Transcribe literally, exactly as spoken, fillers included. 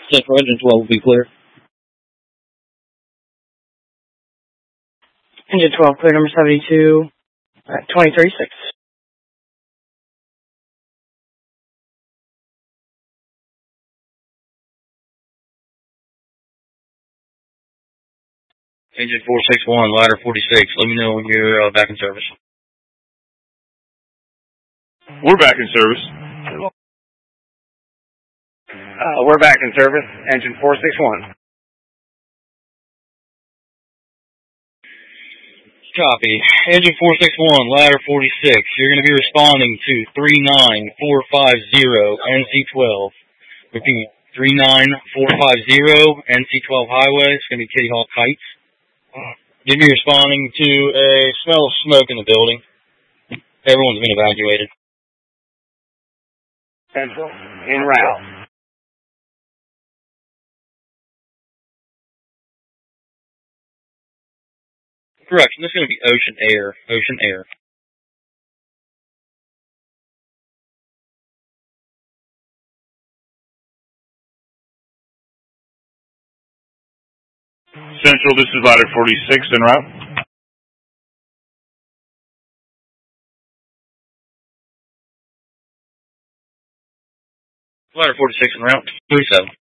Central engine twelve will be clear. Engine twelve, clear number seventy-two, at twenty thirty-six. Engine four six one, ladder forty-six. Let me know when you're uh, back in service. We're back in service. Uh, we're back in service. Engine four six one. Copy. Engine four six one, ladder forty-six. You're going to be responding to three nine four five zero N C twelve. Repeat, three nine four five zero N C twelve highway. It's going to be Kitty Hawk Heights. You're going to be responding to a smell of smoke in the building. Everyone's been evacuated. Central, en route. Correction, this is going to be Ocean Air. Ocean Air. Central, this is ladder forty-six, en route. Ladder forty-six en route. three seven.